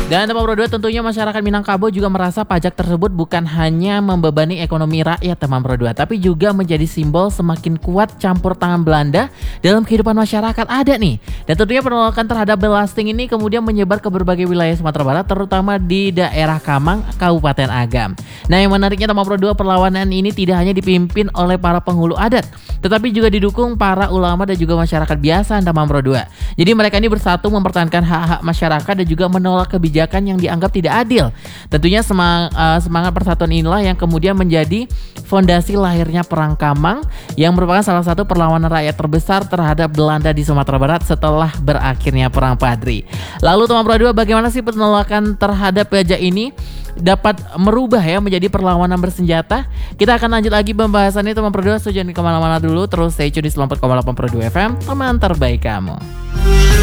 Dan teman Pro 2, tentunya masyarakat Minangkabau juga merasa pajak tersebut bukan hanya membebani ekonomi rakyat teman Pro 2, tapi juga menjadi simbol semakin kuat campur tangan Belanda dalam kehidupan masyarakat ada nih. Dan tentunya penolakan terhadap belasting ini kemudian menyebar ke berbagai wilayah Sumatera Barat, terutama di daerah Kamang, Kabupaten Agam. Nah, yang menariknya teman Pro 2, perlawanan ini tidak hanya dipimpin oleh para penghulu adat, tetapi juga didukung para ulama dan juga masyarakat biasa teman Pro 2. Jadi mereka ini bersatu mempertahankan hak-hak masyarakat dan juga menolak kebijakan yang dianggap tidak adil. Tentunya semangat persatuan inilah yang kemudian menjadi fondasi lahirnya Perang Kamang yang merupakan salah satu perlawanan rakyat terbesar terhadap Belanda di Sumatera Barat setelah berakhirnya Perang Padri. Lalu teman Pro 2, bagaimana sih penolakan terhadap pajak ini dapat merubah ya menjadi perlawanan bersenjata? Kita akan lanjut lagi pembahasannya teman Pro 2, so jangan kemana-mana dulu, terus stay tune di 94,8 Pro 2 FM, teman terbaik kamu.